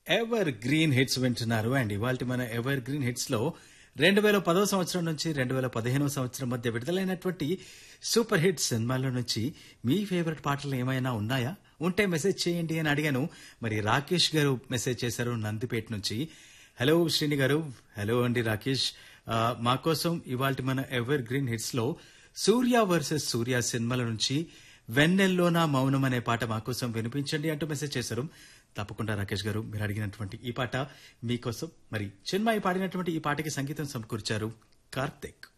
Ever green hits వింటున్నారు. And ఇవాళ మన ఎవర్ గ్రీన్ హిట్స్ లో 2010 సంవత్సరం నుంచి 2015 సంవత్సరం మధ్య విడుదలైనటువంటి సూపర్ హిట్ సినిమాల నుంచి మీ ఫేవరెట్ పాటలు ఏమైనా ఉన్నాయా? ఉంటే మెసేజ్ చేయండి అని అడిగాను. మరి రాకేష్ గారు మెసేజ్ చేశారు నందిపేట నుంచి. హలో శ్రీని గారు. హలో అండి రాకేష్. మా కోసం ఇవాళ మన ఎవర్ గ్రీన్ హిట్స్ లో సూర్య వర్సెస్ సూర్య సినిమాల నుంచి వెన్నెల్లోనా మౌనం అనే పాట మా కోసం వినిపించండి అంటూ మెసేజ్ చేశారు. తప్పకుండా రాకేష్ గారు, మీరు అడిగినటువంటి ఈ పాట మీకోసం. మరి చిన్మయి పాడినటువంటి ఈ పాటకి సంగీతం సమకూర్చారు కార్తిక్.